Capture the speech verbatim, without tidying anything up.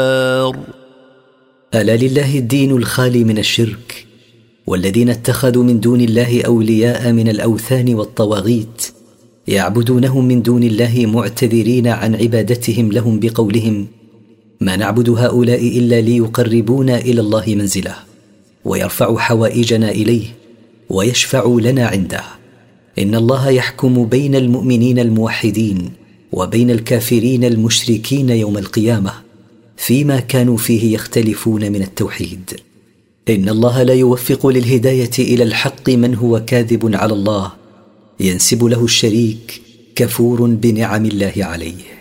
ألا لله الدين الخالي من الشرك، والذين اتخذوا من دون الله أولياء من الأوثان والطواغيت يعبدونهم من دون الله معتذرين عن عبادتهم لهم بقولهم: ما نعبد هؤلاء إلا ليقربونا إلى الله منزله ويرفع حوائجنا إليه ويشفع لنا عنده. إن الله يحكم بين المؤمنين الموحدين وبين الكافرين المشركين يوم القيامة فيما كانوا فيه يختلفون من التوحيد. إن الله لا يوفق للهداية إلى الحق من هو كاذب على الله ينسب له الشريك كفور بنعم الله عليه.